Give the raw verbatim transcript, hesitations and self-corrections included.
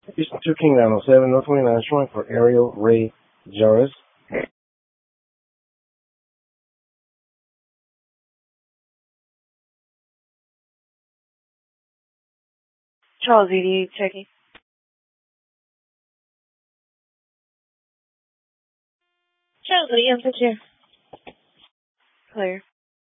Houston two King nine oh seven, North twenty-nine, showing for Ariel Ray Jarvis. Charles E D checking. Charles E D, I'm here. Clear.